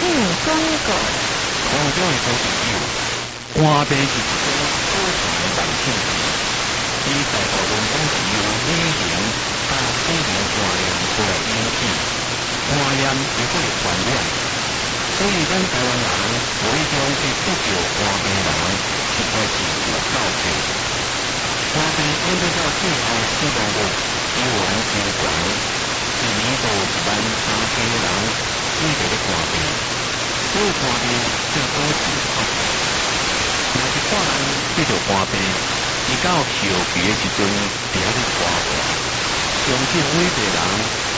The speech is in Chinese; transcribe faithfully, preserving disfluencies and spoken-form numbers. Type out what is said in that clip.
嗯，广告。 广州的好朋友，寒病是一种普通的慢性病，以大部分拢是由类型甲性病肝炎所来引起，肝炎就会传染，所以咱台湾人无意中去得到肝病人，实在是有够多。肝病演变到最后死亡率居然真悬，一年都有一万三千个人死在咧肝病。所以肝病最好治发病，若是看人得着肝病，伊到后期的时阵，伫遐咧活活，相信每一个人